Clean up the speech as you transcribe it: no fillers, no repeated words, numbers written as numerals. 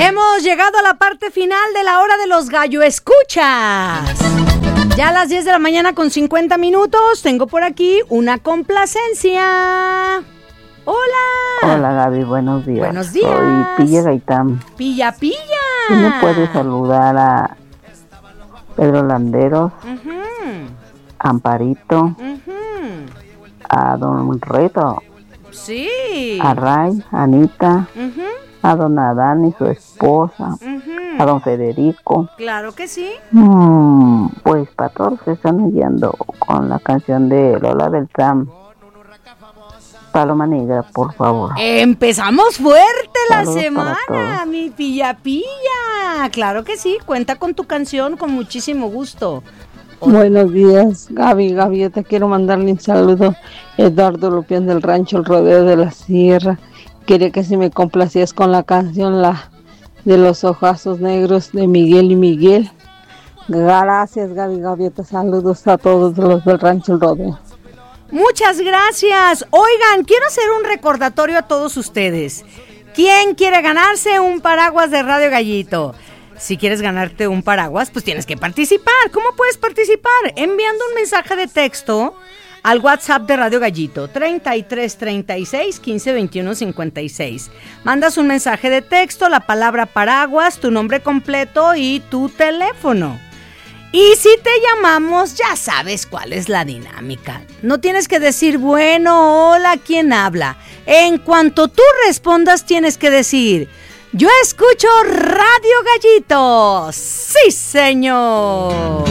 Hemos llegado a la parte final de la hora de los gallo escuchas. Ya a las 10 de la mañana con 50 minutos tengo por aquí una complacencia. Hola. Hola Gaby, buenos días. Buenos días. Soy Pilla Gaitán. Pilla. ¿Sí me puedes saludar a Pedro Landeros, Amparito, a Don Reto, sí, a Ray, Anita, a Don Adán y su esposa, a Don Federico? Claro que sí. Pues para todos se están guiando con la canción de Lola Beltrán. Paloma Negra, por favor. Empezamos fuerte la Saludos semana, mi Pilla. Claro que sí, cuenta con tu canción con muchísimo gusto. Buenos días, Gaby, yo te quiero mandarle un saludo. Eduardo Lupián del Rancho El Rodeo de la Sierra. Quería que si me complacías con la canción la de los ojazos negros de Miguel y Miguel. Gracias, Gaby, te saludos a todos los del Rancho El Rodeo. Muchas gracias. Oigan, quiero hacer un recordatorio a todos ustedes. ¿Quién quiere ganarse un paraguas de Radio Gallito? Si quieres ganarte un paraguas, pues tienes que participar. ¿Cómo puedes participar? Enviando un mensaje de texto al WhatsApp de Radio Gallito, 3336 15 21 56. Mandas un mensaje de texto, la palabra paraguas, tu nombre completo y tu teléfono. Y si te llamamos, ya sabes cuál es la dinámica. No tienes que decir, bueno, hola, ¿quién habla? En cuanto tú respondas, tienes que decir, yo escucho Radio Gallito. ¡Sí, señor!